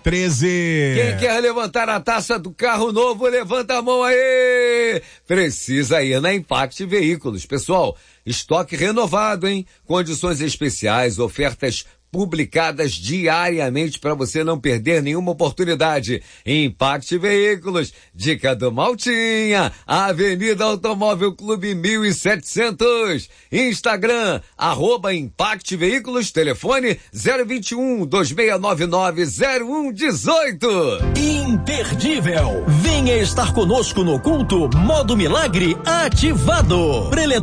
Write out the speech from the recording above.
13. Quem quer levantar a taça do carro novo, levanta a mão aí. Precisa ir na Impact Veículos. Pessoal, estoque renovado, hein? Condições especiais, ofertas publicadas diariamente para você não perder nenhuma oportunidade. Impact Veículos, dica do Maltinha, Avenida Automóvel Clube 1700, Instagram, @Impact Veículos, telefone 021-2699-0118. Imperdível. Venha estar conosco no culto Modo Milagre ativado. Preletor